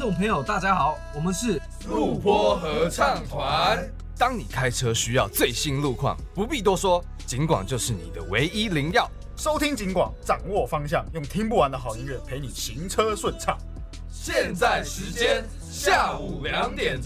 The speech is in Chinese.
众朋友，大家好，我们是路坡合唱团。当你开车需要最新路况，不必多说，警广就是你的唯一灵药。 收听警广，掌握方向，用听不完的好音乐陪你行车顺畅。 现在时间下午2点。